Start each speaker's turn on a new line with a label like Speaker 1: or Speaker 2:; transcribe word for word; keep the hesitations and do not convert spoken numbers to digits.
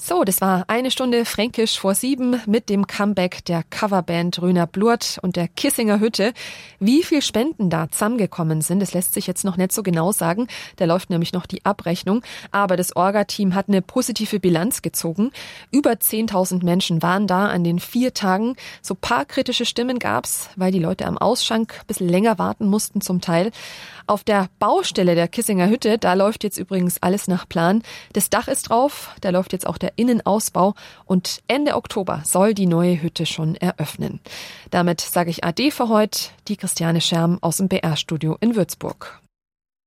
Speaker 1: So, das war eine Stunde Fränkisch vor sieben mit dem Comeback der Coverband Röner Blurt und der Kissinger Hütte. Wie viel Spenden da zusammengekommen sind, das lässt sich jetzt noch nicht so genau sagen. Da läuft nämlich noch die Abrechnung. Aber das Orga-Team hat eine positive Bilanz gezogen. Über zehntausend Menschen waren da an den vier Tagen. So paar kritische Stimmen gab's, weil die Leute am Ausschank ein bisschen länger warten mussten zum Teil. Auf der Baustelle der Kissinger Hütte, da läuft jetzt übrigens alles nach Plan. Das Dach ist drauf, da läuft jetzt auch der Innenausbau und Ende Oktober soll die neue Hütte schon eröffnen. Damit sage ich Ade für heute, die Christiane Scherm aus dem B R-Studio in Würzburg.